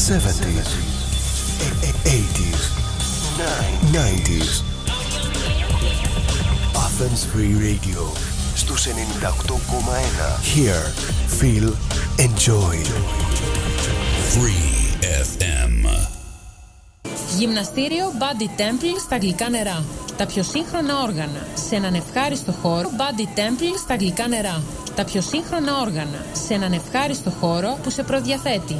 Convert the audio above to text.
70s, 80s, 90s. Athens Free Radio στους 98,1. Hear, feel, enjoy. Free FM. Γυμναστήριο Body Temple στα γλυκά νερά. Τα πιο σύγχρονα όργανα σε έναν ευχάριστο χώρο. Body Temple στα γλυκά νερά. Τα πιο σύγχρονα όργανα σε έναν ευχάριστο χώρο που σε προδιαθέτει